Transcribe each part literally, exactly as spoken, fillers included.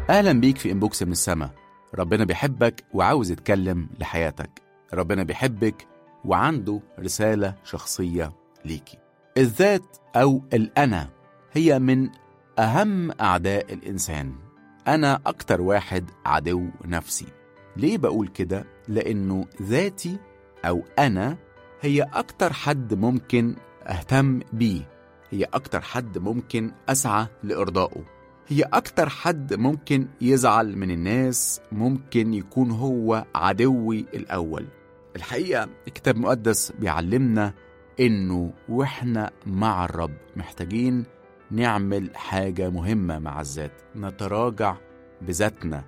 أهلا بيك في إنبوكس من السما. ربنا بيحبك وعاوز يتكلم لحياتك. ربنا بيحبك وعنده رسالة شخصية ليكي. الذات أو الأنا هي من أهم أعداء الإنسان. أنا أكتر واحد عدو نفسي. ليه بقول كده؟ لأنه ذاتي أو أنا هي أكتر حد ممكن أهتم بيه، هي أكتر حد ممكن أسعى لإرضائه، هي أكتر حد ممكن يزعل من الناس، ممكن يكون هو عدوي الأول. الحقيقة الكتاب المقدس بيعلمنا إنه وإحنا مع الرب محتاجين نعمل حاجة مهمة مع الذات، نتراجع بذاتنا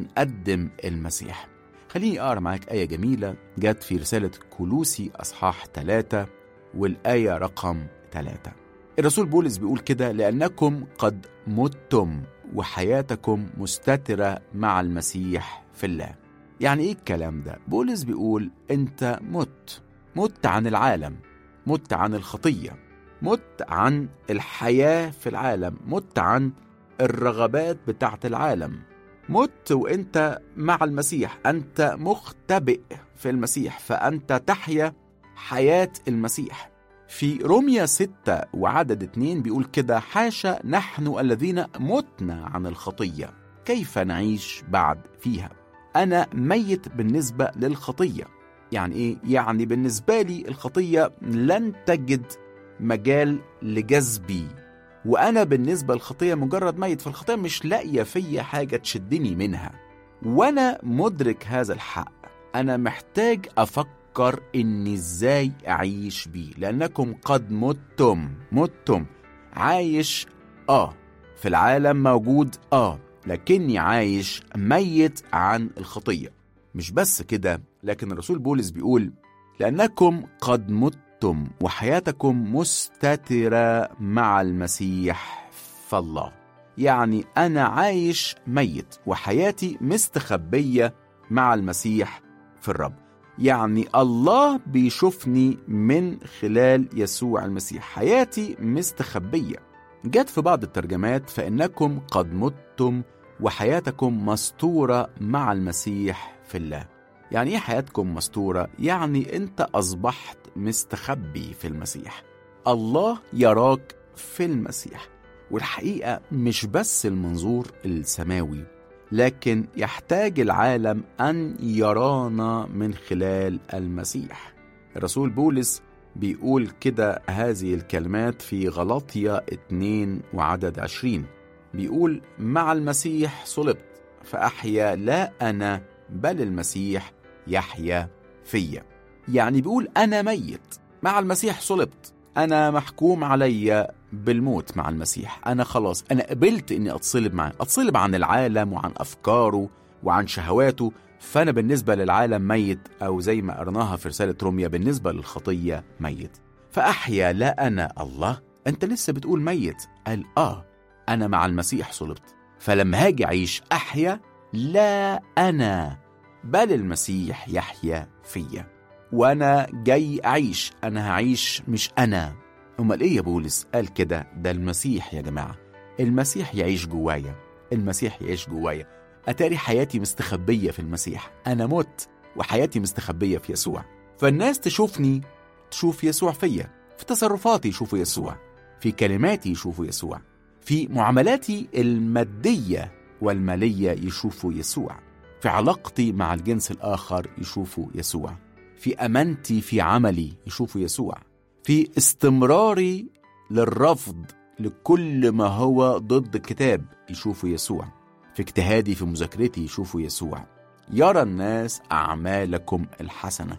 ونقدم المسيح. خليني أقرأ معاك آية جميلة جت في رسالة كولوسي أصحاح ثلاثة والآية رقم ثلاثة. الرسول بولس بيقول كده: لأنكم قد متم وحياتكم مستترة مع المسيح في الله. يعني إيه الكلام ده؟ بولس بيقول أنت مت مت عن العالم، مت عن الخطية، مت عن الحياة في العالم، مت عن الرغبات بتاعت العالم، مت وأنت مع المسيح، أنت مختبئ في المسيح، فأنت تحيا حياة المسيح. في روميا ستة وعدد اتنين بيقول كده: حاشا نحن الذين متنا عن الخطية كيف نعيش بعد فيها؟ أنا ميت بالنسبة للخطية. يعني إيه؟ يعني بالنسبة لي الخطية لن تجد مجال لجذبي، وأنا بالنسبة للخطية مجرد ميت، فالخطية مش لاقية فيا حاجة تشدني منها. وأنا مدرك هذا الحق، أنا محتاج أفكر إني إزاي أعيش بيه. لأنكم قد متم متم عايش آه في العالم موجود آه لكني عايش ميت عن الخطية. مش بس كده، لكن الرسول بولس بيقول: لأنكم قد متم وحياتكم مستترة مع المسيح فالله. يعني أنا عايش ميت وحياتي مستخبية مع المسيح في الرب. يعني الله بيشوفني من خلال يسوع المسيح، حياتي مستخبية. جت في بعض الترجمات: فإنكم قد متم وحياتكم مستورة مع المسيح في الله. يعني إيه حياتكم مستورة؟ يعني أنت أصبحت مستخبي في المسيح، الله يراك في المسيح. والحقيقة مش بس المنظور السماوي، لكن يحتاج العالم أن يرانا من خلال المسيح. الرسول بولس بيقول كده هذه الكلمات في غلاطيا اتنين وعدد عشرين، بيقول: مع المسيح صلبت فأحيا لا أنا بل المسيح يحيا فيا. يعني بيقول أنا ميت، مع المسيح صلبت، أنا محكوم عليا بالموت مع المسيح، أنا خلاص أنا قبلت إني أتصلب معه، أتصلب عن العالم وعن أفكاره وعن شهواته. فأنا بالنسبة للعالم ميت، أو زي ما قرناها في رسالة روميا بالنسبة للخطية ميت. فأحيا لا أنا. الله، أنت لسه بتقول ميت؟ قال آه أنا مع المسيح صلبت، فلما هاجي أعيش أحيا لا أنا بل المسيح يحيا فيا. وأنا جاي أعيش، أنا هعيش مش أنا. أمال إيه يا بولس قال كده؟ ده المسيح يا جماعة، المسيح يعيش جوايا، المسيح يعيش جوايا. أتاري حياتي مستخبية في المسيح، أنا مت وحياتي مستخبية في يسوع. فالناس تشوفني تشوف يسوع فيا، في تصرفاتي يشوفوا يسوع، في كلماتي يشوفوا يسوع، في معاملاتي المادية والمالية يشوفوا يسوع، في علاقتي مع الجنس الآخر يشوفوا يسوع، في أمانتي في عملي يشوفوا يسوع، في استمراري للرفض لكل ما هو ضد الكتاب يشوفوا يسوع، في اجتهادي في مذاكرتي يشوفوا يسوع. يرى الناس أعمالكم الحسنة.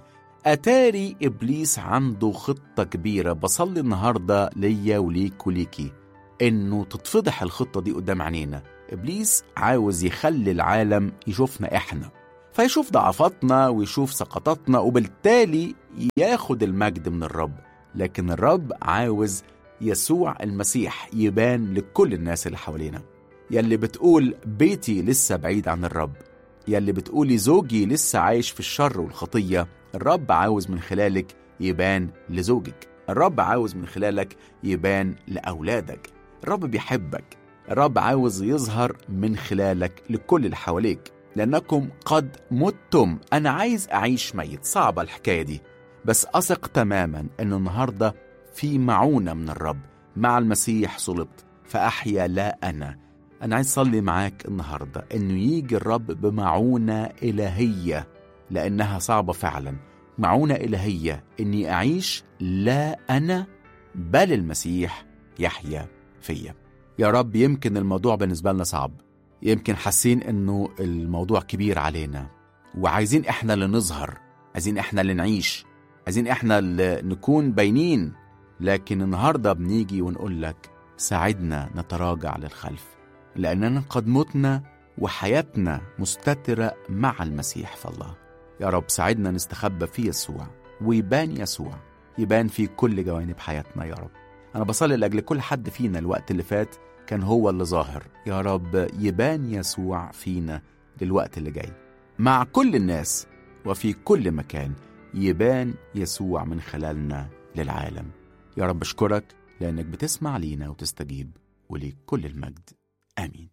أتاري إبليس عنده خطة كبيرة. بصلي النهاردة ليا وليك وليكي إنه تتفضح الخطة دي قدام عينينا. إبليس عاوز يخلي العالم يشوفنا إحنا، فيشوف ضعفاتنا ويشوف سقطاتنا، وبالتالي ياخد المجد من الرب. لكن الرب عاوز يسوع المسيح يبان لكل الناس اللي حوالينا. يلي بتقول بيتي لسه بعيد عن الرب، يلي بتقولي زوجي لسه عايش في الشر والخطية، الرب عاوز من خلالك يبان لزوجك، الرب عاوز من خلالك يبان لأولادك. الرب بيحبك، الرب عاوز يظهر من خلالك لكل اللي حواليك، لأنكم قد متم. أنا عايز أعيش ميت، صعبة الحكاية دي، بس أثق تماما أنه النهاردة في معونة من الرب. مع المسيح صلبت فأحيا لا أنا. أنا عايز أصلي معاك النهاردة أنه يجي الرب بمعونة إلهية، لأنها صعبة فعلا. معونة إلهية أني أعيش لا أنا بل المسيح يحيا فيا. يا رب، يمكن الموضوع بالنسبة لنا صعب، يمكن حاسين أنه الموضوع كبير علينا، وعايزين إحنا اللي نظهر، عايزين إحنا اللي نعيش، عايزين إحنا اللي نكون باينين. لكن النهاردة بنيجي ونقول لك ساعدنا نتراجع للخلف، لأننا قد متنا وحياتنا مستترة مع المسيح فالله. يا رب ساعدنا نستخبى في يسوع، ويبان يسوع، يبان في كل جوانب حياتنا. يا رب أنا بصلي لأجل كل حد فينا الوقت اللي فات كان هو اللي ظاهر، يا رب يبان يسوع فينا للوقت اللي جاي مع كل الناس وفي كل مكان، يبان يسوع من خلالنا للعالم. يا رب أشكرك لأنك بتسمع لينا وتستجيب، وليك كل المجد. آمين.